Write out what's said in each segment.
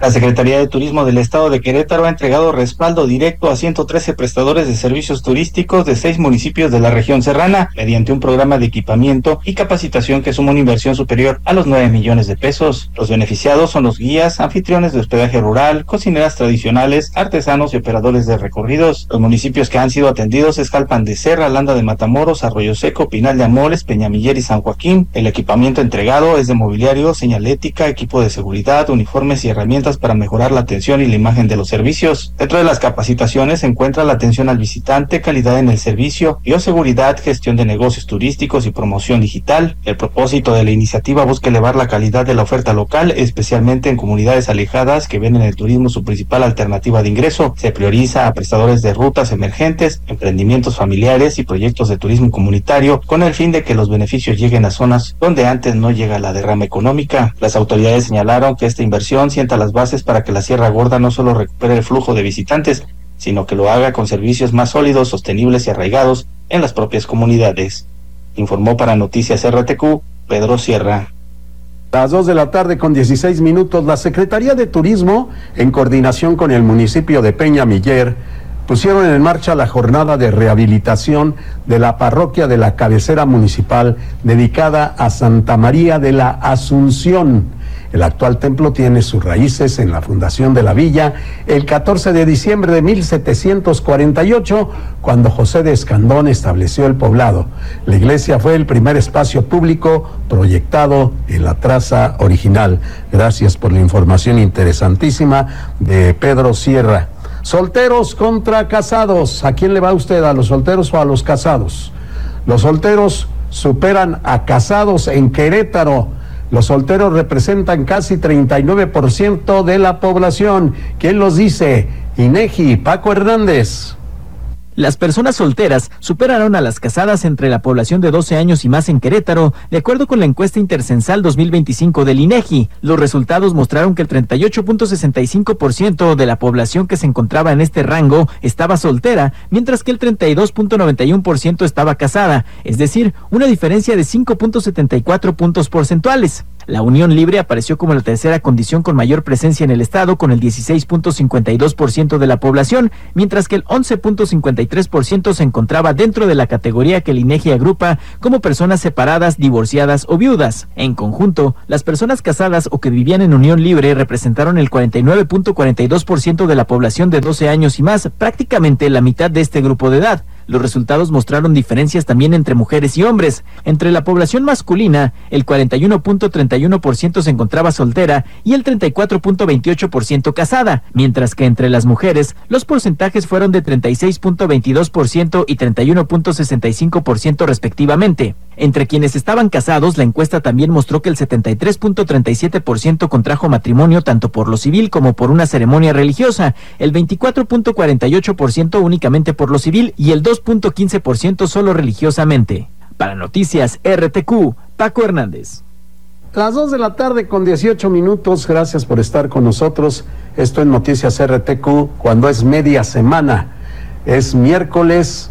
La Secretaría de Turismo del Estado de Querétaro ha entregado respaldo directo a 113 prestadores de servicios turísticos de 6 municipios de la región serrana, mediante un programa de equipamiento y capacitación que suma una inversión superior a los 9 millones de pesos. Los beneficiados son los guías, anfitriones de hospedaje rural, cocineras tradicionales, artesanos y operadores de recorridos. Los municipios que han sido atendidos es Jalpan de Serra, Landa de Matamoros, Arroyo Seco, Pinal de Amores, Peñamiller y San Joaquín. El equipamiento entregado es de mobiliario, señalética, equipo de seguridad, uniformes y herramientas para mejorar la atención y la imagen de los servicios. Dentro de las capacitaciones se encuentra la atención al visitante, calidad en el servicio, bioseguridad, gestión de negocios turísticos y promoción digital. El propósito de la iniciativa busca elevar la calidad de la oferta local, especialmente en comunidades alejadas que ven en el turismo su principal alternativa de ingreso. Se prioriza a prestadores de rutas emergentes, emprendimientos familiares y proyectos de turismo comunitario, con el fin de que los beneficios lleguen a zonas donde antes no llega la derrama económica. Las autoridades señalaron que esta inversión sienta las bases para que la Sierra Gorda no solo recupere el flujo de visitantes, sino que lo haga con servicios más sólidos, sostenibles y arraigados en las propias comunidades. Informó para Noticias RTQ, Pedro Sierra. Las 2:16 p.m, la Secretaría de Turismo, en coordinación con el municipio de Peñamiller, pusieron en marcha la jornada de rehabilitación de la parroquia de la cabecera municipal dedicada a Santa María de la Asunción. El actual templo tiene sus raíces en la fundación de la villa el 14 de diciembre de 1748, cuando José de Escandón estableció el poblado. La iglesia fue el primer espacio público proyectado en la traza original. Gracias por la información interesantísima de Pedro Sierra. Solteros contra casados. ¿A quién le va usted? ¿A los solteros o a los casados? Los solteros superan a casados en Querétaro. Los solteros representan casi 39% de la población. ¿Quién los dice? INEGI, Paco Hernández. Las personas solteras superaron a las casadas entre la población de 12 años y más en Querétaro, de acuerdo con la encuesta intercensal 2025 del INEGI. Los resultados mostraron que el 38.65% de la población que se encontraba en este rango estaba soltera, mientras que el 32.91% estaba casada, es decir, una diferencia de 5.74 puntos porcentuales. La unión libre apareció como la tercera condición con mayor presencia en el estado, con el 16.52% de la población, mientras que el 11.53% se encontraba dentro de la categoría que el INEGI agrupa como personas separadas, divorciadas o viudas. En conjunto, las personas casadas o que vivían en unión libre representaron el 49.42% de la población de 12 años y más, prácticamente la mitad de este grupo de edad. Los resultados mostraron diferencias también entre mujeres y hombres. Entre la población masculina, el 41.31% se encontraba soltera y el 34.28% casada, mientras que entre las mujeres, los porcentajes fueron de 36.22% y 31.65% respectivamente. Entre quienes estaban casados, la encuesta también mostró que el 73.37% contrajo matrimonio tanto por lo civil como por una ceremonia religiosa, el 24.48% únicamente por lo civil y el 2.15% solo religiosamente. Para Noticias RTQ, Paco Hernández. Las 2:18 p.m, gracias por estar con nosotros. Esto es Noticias RTQ, cuando es media semana. Es miércoles,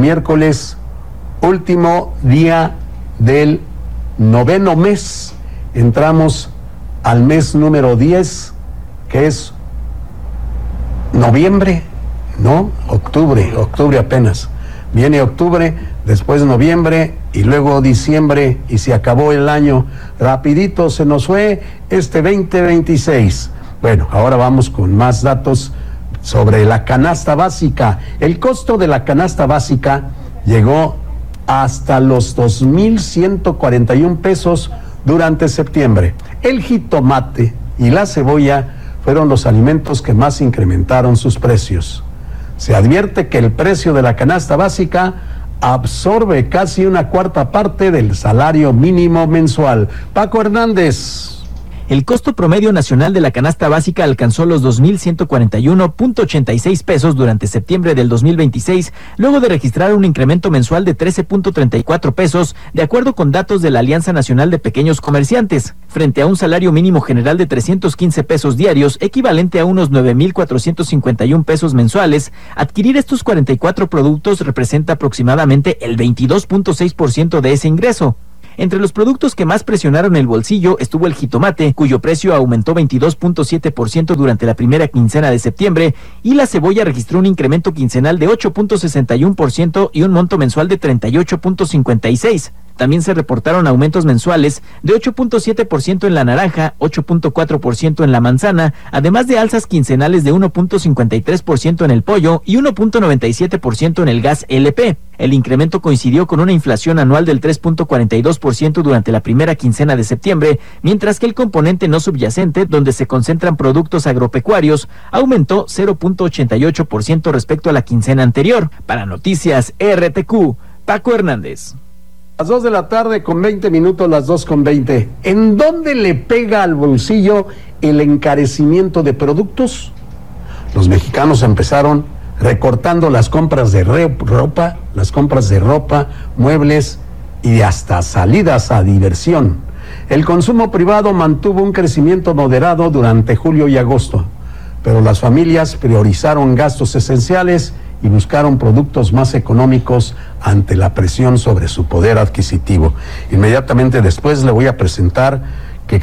último día del 9º mes. Entramos al mes número 10, que es noviembre, ¿no? Octubre apenas. Viene octubre, después noviembre y luego diciembre y se acabó el año. Rapidito se nos fue este 2026. Bueno, ahora vamos con más datos sobre la canasta básica. El costo de la canasta básica llegó hasta los 2,141 pesos durante septiembre. El jitomate y la cebolla fueron los alimentos que más incrementaron sus precios. Se advierte que el precio de la canasta básica absorbe casi una cuarta parte del salario mínimo mensual. Paco Hernández. El costo promedio nacional de la canasta básica alcanzó los 2,141.86 pesos durante septiembre del 2026, luego de registrar un incremento mensual de 13.34 pesos, de acuerdo con datos de la Alianza Nacional de Pequeños Comerciantes, frente a un salario mínimo general de 315 pesos diarios, equivalente a unos 9,451 pesos mensuales. Adquirir estos 44 productos representa aproximadamente el 22.6% de ese ingreso. Entre los productos que más presionaron el bolsillo estuvo el jitomate, cuyo precio aumentó 22.7% durante la primera quincena de septiembre, y la cebolla registró un incremento quincenal de 8.61% y un monto mensual de 38.56%. También se reportaron aumentos mensuales de 8.7% en la naranja, 8.4% en la manzana, además de alzas quincenales de 1.53% en el pollo y 1.97% en el gas LP. El incremento coincidió con una inflación anual del 3.42% durante la primera quincena de septiembre, mientras que el componente no subyacente, donde se concentran productos agropecuarios, aumentó 0.88% respecto a la quincena anterior. Para Noticias RTQ, Paco Hernández. Las 2 de la tarde con 20 minutos, las 2:20. ¿En dónde le pega al bolsillo el encarecimiento de productos? Los mexicanos empezaron recortando las compras de ropa, muebles y hasta salidas a diversión. El consumo privado mantuvo un crecimiento moderado durante julio y agosto, pero las familias priorizaron gastos esenciales y buscaron productos más económicos ante la presión sobre su poder adquisitivo. Inmediatamente después le voy a presentar que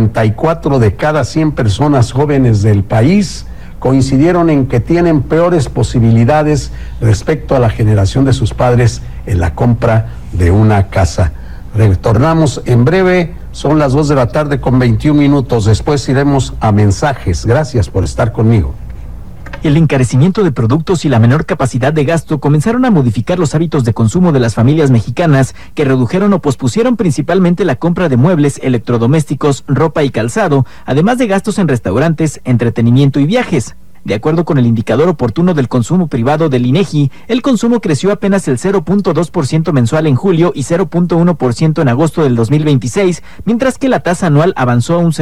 54 de cada 100 personas jóvenes del país coincidieron en que tienen peores posibilidades respecto a la generación de sus padres en la compra de una casa. Retornamos en breve, son las 2 de la tarde con 21 minutos, después iremos a mensajes. Gracias por estar conmigo. El encarecimiento de productos y la menor capacidad de gasto comenzaron a modificar los hábitos de consumo de las familias mexicanas, que redujeron o pospusieron principalmente la compra de muebles, electrodomésticos, ropa y calzado, además de gastos en restaurantes, entretenimiento y viajes. De acuerdo con el indicador oportuno del consumo privado del INEGI, el consumo creció apenas el 0.2% mensual en julio y 0.1% en agosto del 2026, mientras que la tasa anual avanzó a un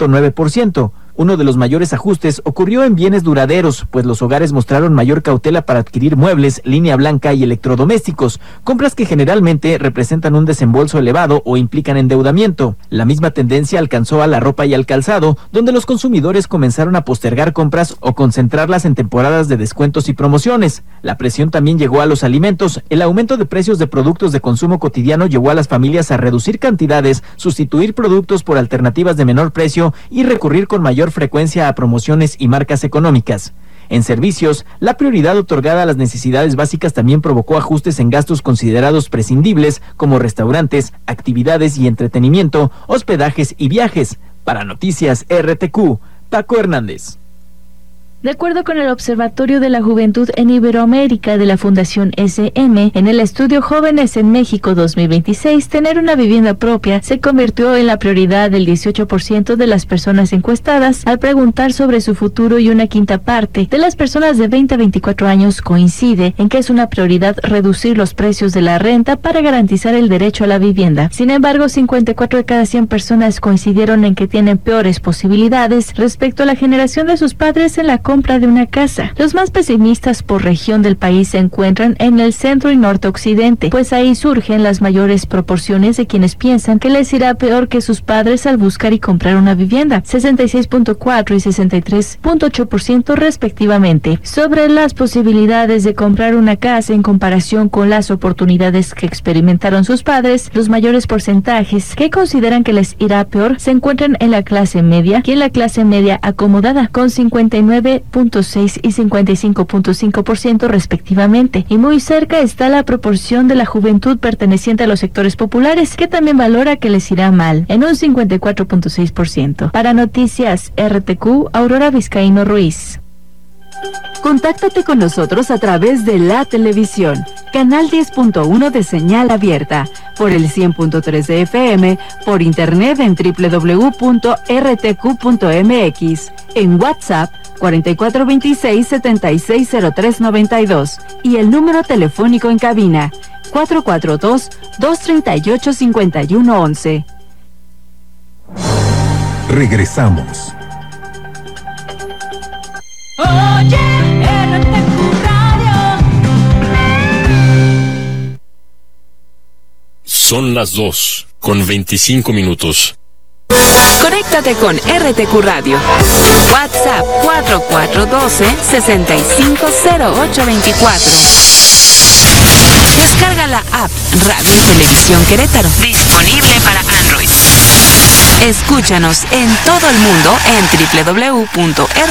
0.9%. Uno de los mayores ajustes ocurrió en bienes duraderos, pues los hogares mostraron mayor cautela para adquirir muebles, línea blanca y electrodomésticos, compras que generalmente representan un desembolso elevado o implican endeudamiento. La misma tendencia alcanzó a la ropa y al calzado, donde los consumidores comenzaron a postergar compras o concentrarlas en temporadas de descuentos y promociones. La presión también llegó a los alimentos. El aumento de precios de productos de consumo cotidiano llevó a las familias a reducir cantidades, sustituir productos por alternativas de menor precio y recurrir con mayor frecuencia a promociones y marcas económicas. En servicios, la prioridad otorgada a las necesidades básicas también provocó ajustes en gastos considerados prescindibles, como restaurantes, actividades y entretenimiento, hospedajes y viajes. Para Noticias RTQ, Paco Hernández. De acuerdo con el Observatorio de la Juventud en Iberoamérica de la Fundación SM, en el estudio Jóvenes en México 2026, tener una vivienda propia se convirtió en la prioridad del 18% de las personas encuestadas al preguntar sobre su futuro, y una quinta parte de las personas de 20 a 24 años coincide en que es una prioridad reducir los precios de la renta para garantizar el derecho a la vivienda. Sin embargo, 54 de cada 100 personas coincidieron en que tienen peores posibilidades respecto a la generación de sus padres en la compra de una casa. Los más pesimistas por región del país se encuentran en el centro y norte occidente, pues ahí surgen las mayores proporciones de quienes piensan que les irá peor que sus padres al buscar y comprar una vivienda, 66.4 y 63.8% respectivamente. Sobre las posibilidades de comprar una casa en comparación con las oportunidades que experimentaron sus padres, los mayores porcentajes que consideran que les irá peor se encuentran en la clase media y en la clase media acomodada, con 59.6 y 55.5% respectivamente, y muy cerca está la proporción de la juventud perteneciente a los sectores populares, que también valora que les irá mal, en un 54.6%. Para Noticias RTQ, Aurora Vizcaíno Ruiz. Contáctate con nosotros a través de la televisión, canal 10.1 de señal abierta, por el 100.3 de FM, por internet en www.rtq.mx, en WhatsApp 4426-760392 y el número telefónico en cabina 442-238-5111. Regresamos. Oye, RTQ Radio. Son las 2:25. Conéctate con RTQ Radio. WhatsApp 4412-650824. Descarga la app Radio y Televisión Querétaro, disponible para Android. Escúchanos en todo el mundo en www.rtq.mx.